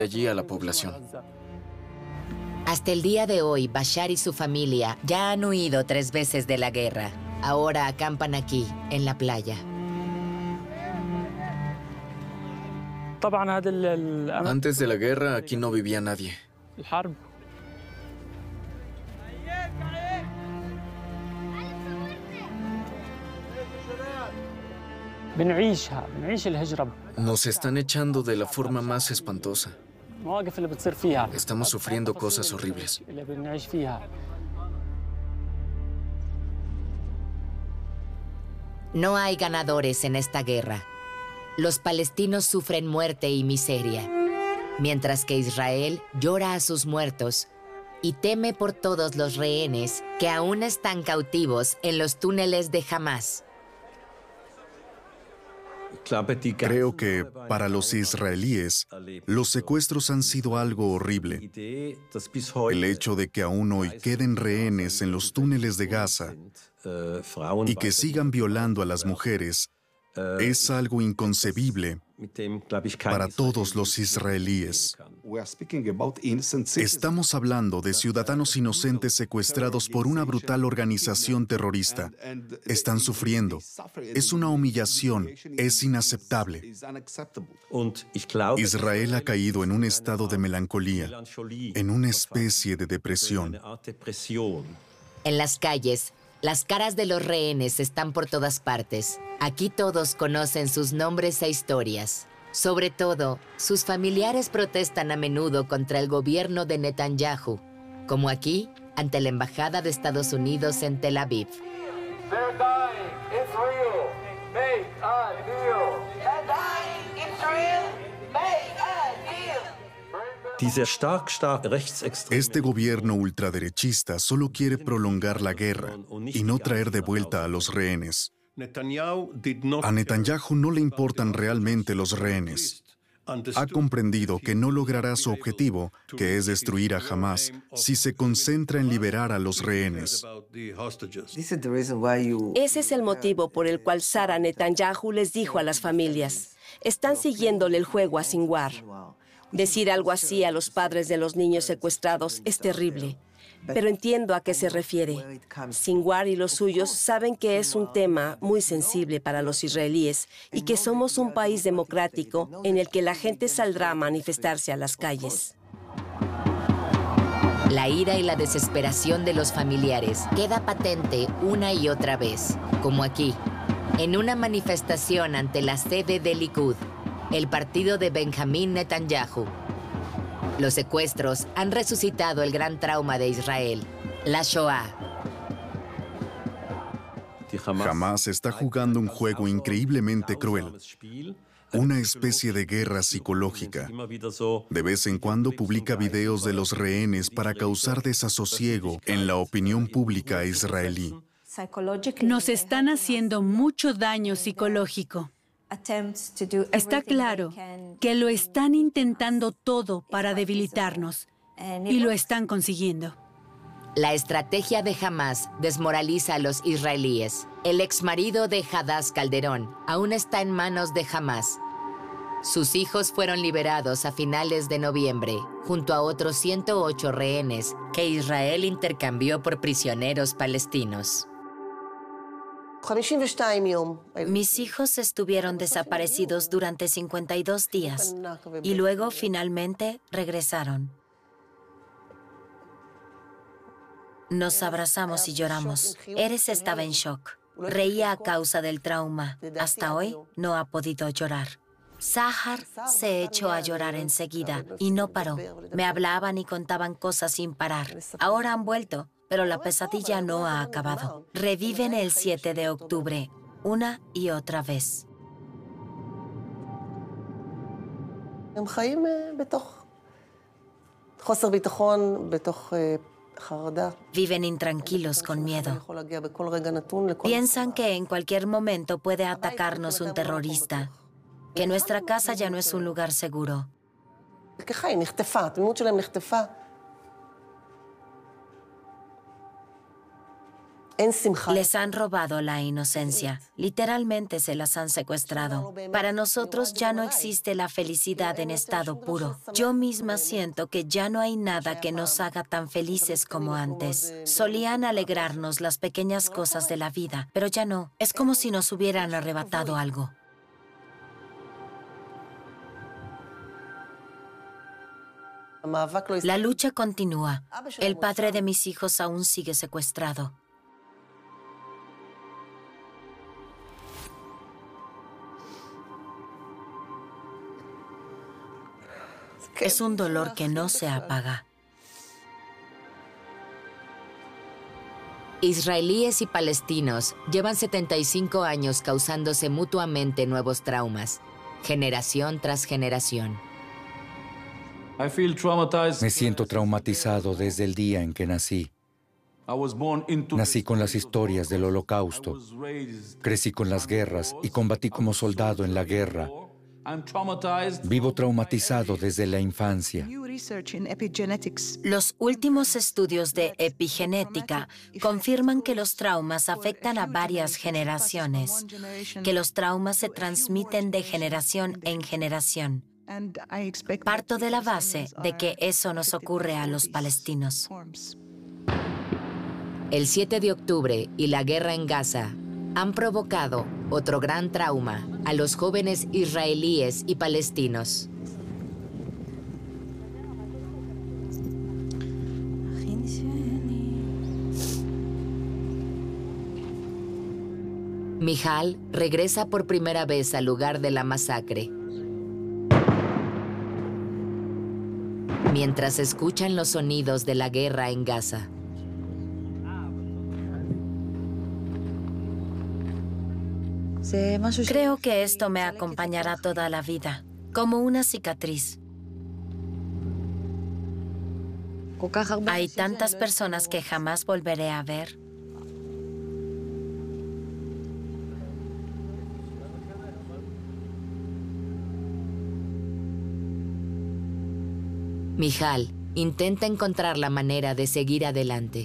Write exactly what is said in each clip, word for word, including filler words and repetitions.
allí a la población. Hasta el día de hoy, Bashar y su familia ya han huido tres veces de la guerra. Ahora acampan aquí, en la playa. Antes de la guerra, aquí no vivía nadie. Nos están echando de la forma más espantosa. Estamos sufriendo cosas horribles. No hay ganadores en esta guerra. Los palestinos sufren muerte y miseria, mientras que Israel llora a sus muertos y teme por todos los rehenes que aún están cautivos en los túneles de Hamás. Creo que para los israelíes, los secuestros han sido algo horrible. El hecho de que aún hoy queden rehenes en los túneles de Gaza y que sigan violando a las mujeres es algo inconcebible para todos los israelíes. Estamos hablando de ciudadanos inocentes secuestrados por una brutal organización terrorista. Están sufriendo. Es una humillación. Es inaceptable. Israel ha caído en un estado de melancolía, en una especie de depresión. En las calles, las caras de los rehenes están por todas partes. Aquí todos conocen sus nombres e historias. Sobre todo, sus familiares protestan a menudo contra el gobierno de Netanyahu, como aquí, ante la Embajada de Estados Unidos en Tel Aviv. Este gobierno ultraderechista solo quiere prolongar la guerra y no traer de vuelta a los rehenes. A Netanyahu no le importan realmente los rehenes. Ha comprendido que no logrará su objetivo, que es destruir a Hamás, si se concentra en liberar a los rehenes. Ese es el motivo por el cual Sara Netanyahu les dijo a las familias: están siguiéndole el juego a Sinwar. Decir algo así a los padres de los niños secuestrados es terrible, pero entiendo a qué se refiere. Sinwar y los suyos saben que es un tema muy sensible para los israelíes y que somos un país democrático en el que la gente saldrá a manifestarse a las calles. La ira y la desesperación de los familiares queda patente una y otra vez, como aquí, en una manifestación ante la sede del Likud, el partido de Benjamín Netanyahu. Los secuestros han resucitado el gran trauma de Israel, la Shoah. Hamás está jugando un juego increíblemente cruel, una especie de guerra psicológica. De vez en cuando publica videos de los rehenes para causar desasosiego en la opinión pública israelí. Nos están haciendo mucho daño psicológico. Está claro que lo están intentando todo para debilitarnos y lo están consiguiendo. La estrategia de Hamás desmoraliza a los israelíes. El exmarido de Hadass Calderón aún está en manos de Hamás. Sus hijos fueron liberados a finales de noviembre, junto a otros ciento ocho rehenes que Israel intercambió por prisioneros palestinos. Mis hijos estuvieron desaparecidos durante cincuenta y dos días y luego finalmente regresaron. Nos abrazamos y lloramos. Eres estaba en shock. Reía a causa del trauma. Hasta hoy no ha podido llorar. Sahar se echó a llorar enseguida y no paró. Me hablaban y contaban cosas sin parar. Ahora han vuelto, pero la pesadilla no ha acabado. Reviven el siete de octubre, una y otra vez. Viven intranquilos con miedo. Piensan que en cualquier momento puede atacarnos un terrorista, que nuestra casa ya no es un lugar seguro. Les han robado la inocencia. Literalmente se las han secuestrado. Para nosotros ya no existe la felicidad en estado puro. Yo misma siento que ya no hay nada que nos haga tan felices como antes. Solían alegrarnos las pequeñas cosas de la vida, pero ya no. Es como si nos hubieran arrebatado algo. La lucha continúa. El padre de mis hijos aún sigue secuestrado. Es un dolor que no se apaga. Israelíes y palestinos llevan setenta y cinco años causándose mutuamente nuevos traumas, generación tras generación. Me siento traumatizado desde el día en que nací. Nací con las historias del Holocausto. Crecí con las guerras y combatí como soldado en la guerra. Vivo traumatizado desde la infancia. Los últimos estudios de epigenética confirman que los traumas afectan a varias generaciones, que los traumas se transmiten de generación en generación. Parto de la base de que eso nos ocurre a los palestinos. El siete de octubre y la guerra en Gaza han provocado otro gran trauma a los jóvenes israelíes y palestinos. Mijal regresa por primera vez al lugar de la masacre. Mientras escuchan los sonidos de la guerra en Gaza. Creo que esto me acompañará toda la vida, como una cicatriz. Hay tantas personas que jamás volveré a ver. Mijal intenta encontrar la manera de seguir adelante.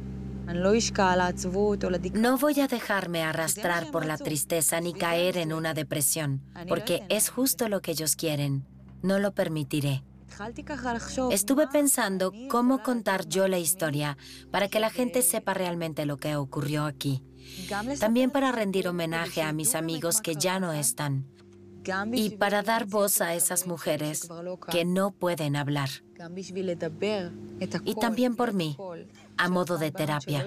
No voy a dejarme arrastrar por la tristeza ni caer en una depresión, porque es justo lo que ellos quieren. No lo permitiré. Estuve pensando cómo contar yo la historia para que la gente sepa realmente lo que ocurrió aquí. También para rendir homenaje a mis amigos que ya no están. Y para dar voz a esas mujeres que no pueden hablar. Y también por mí, a modo de terapia.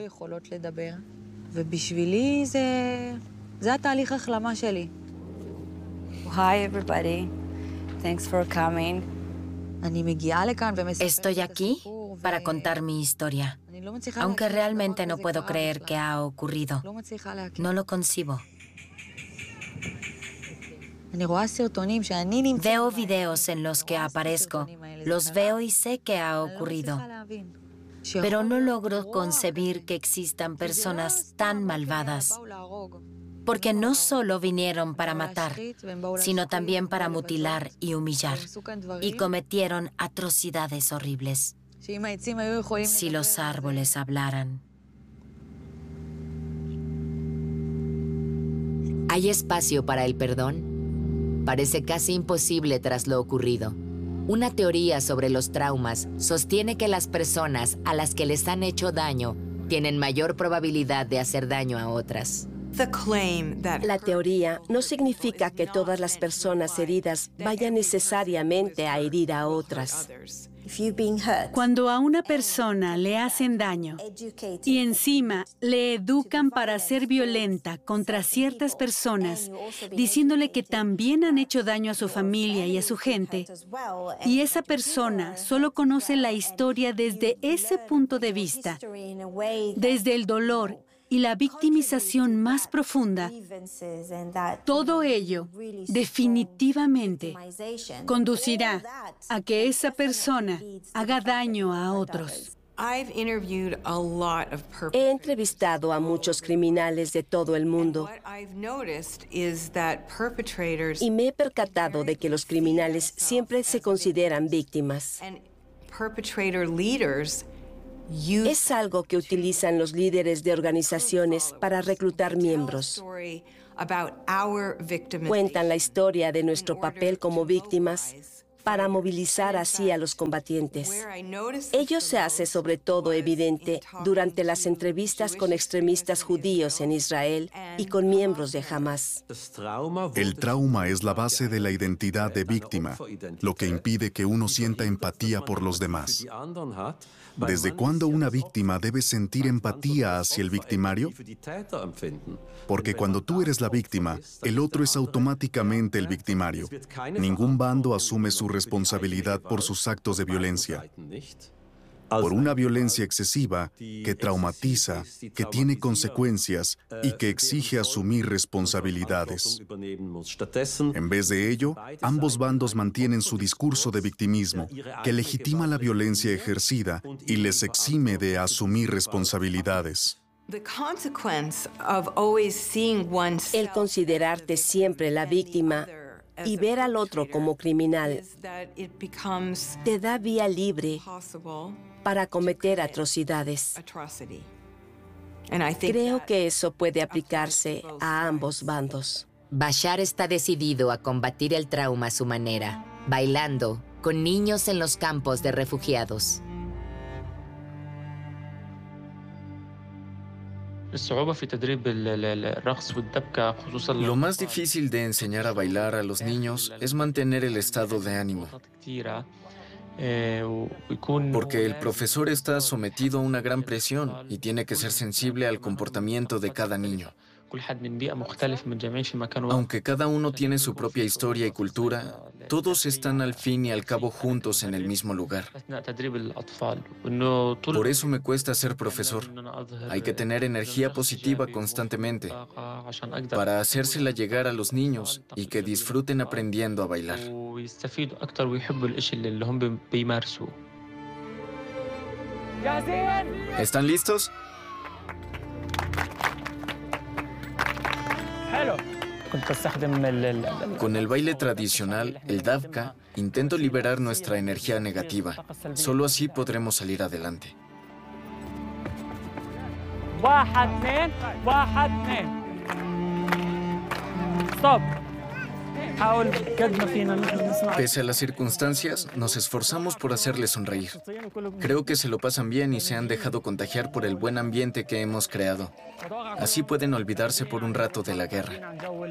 Hi everybody. Thanks for coming. Estoy aquí para contar mi historia, aunque realmente no puedo creer que ha ocurrido. No lo concibo. Veo videos en los que aparezco, los veo y sé que ha ocurrido, pero no logro concebir que existan personas tan malvadas, porque no solo vinieron para matar, sino también para mutilar y humillar, y cometieron atrocidades horribles. Si los árboles hablaran. ¿Hay espacio para el perdón? Parece casi imposible tras lo ocurrido. Una teoría sobre los traumas sostiene que las personas a las que les han hecho daño tienen mayor probabilidad de hacer daño a otras. La teoría no significa que todas las personas heridas vayan necesariamente a herir a otras. Cuando a una persona le hacen daño y encima le educan para ser violenta contra ciertas personas, diciéndole que también han hecho daño a su familia y a su gente, y esa persona solo conoce la historia desde ese punto de vista, desde el dolor y la victimización más profunda, todo ello definitivamente conducirá a que esa persona haga daño a otros. He entrevistado a muchos criminales de todo el mundo y me he percatado de que los criminales siempre se consideran víctimas. Es algo que utilizan los líderes de organizaciones para reclutar miembros. Cuentan la historia de nuestro papel como víctimas para movilizar así a los combatientes. Ello se hace sobre todo evidente durante las entrevistas con extremistas judíos en Israel y con miembros de Hamás. El trauma es la base de la identidad de víctima, lo que impide que uno sienta empatía por los demás. ¿Desde cuándo una víctima debe sentir empatía hacia el victimario? Porque cuando tú eres la víctima, el otro es automáticamente el victimario. Ningún bando asume su responsabilidad por sus actos de violencia. Por una violencia excesiva que traumatiza, que tiene consecuencias y que exige asumir responsabilidades. En vez de ello, ambos bandos mantienen su discurso de victimismo, que legitima la violencia ejercida y les exime de asumir responsabilidades. El considerarte siempre la víctima y ver al otro como criminal te da vía libre para cometer atrocidades. Creo que eso puede aplicarse a ambos bandos. Bashar está decidido a combatir el trauma a su manera, bailando con niños en los campos de refugiados. Lo más difícil de enseñar a bailar a los niños es mantener el estado de ánimo, porque el profesor está sometido a una gran presión y tiene que ser sensible al comportamiento de cada niño. Aunque cada uno tiene su propia historia y cultura, todos están al fin y al cabo juntos en el mismo lugar. Por eso me cuesta ser profesor. Hay que tener energía positiva constantemente para hacérsela llegar a los niños y que disfruten aprendiendo a bailar. ¿Están listos? Con el baile tradicional, el davka, intento liberar nuestra energía negativa. Solo así podremos salir adelante. Stop. Pese a las circunstancias, nos esforzamos por hacerles sonreír. Creo que se lo pasan bien y se han dejado contagiar por el buen ambiente que hemos creado. Así pueden olvidarse por un rato de la guerra.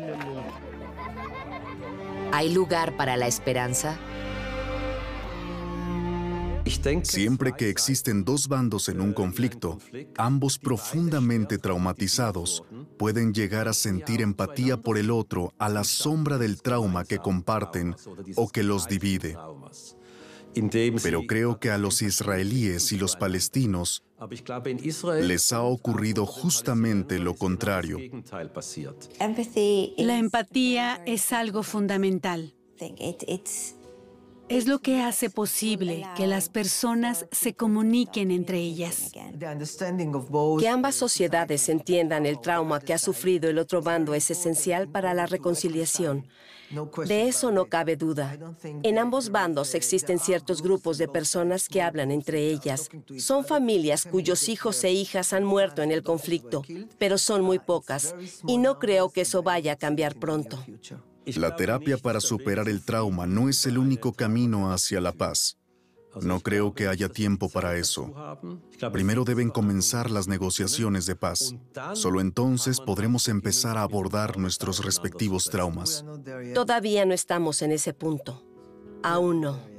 ¿Hay lugar para la esperanza? Siempre que existen dos bandos en un conflicto, ambos profundamente traumatizados, pueden llegar a sentir empatía por el otro a la sombra del trauma que comparten o que los divide. Pero creo que a los israelíes y los palestinos les ha ocurrido justamente lo contrario. La empatía es algo fundamental. Es lo que hace posible que las personas se comuniquen entre ellas. Que ambas sociedades entiendan el trauma que ha sufrido el otro bando es esencial para la reconciliación. De eso no cabe duda. En ambos bandos existen ciertos grupos de personas que hablan entre ellas. Son familias cuyos hijos e hijas han muerto en el conflicto, pero son muy pocas, y no creo que eso vaya a cambiar pronto. La terapia para superar el trauma no es el único camino hacia la paz. No creo que haya tiempo para eso. Primero deben comenzar las negociaciones de paz. Solo entonces podremos empezar a abordar nuestros respectivos traumas. Todavía no estamos en ese punto. Aún no.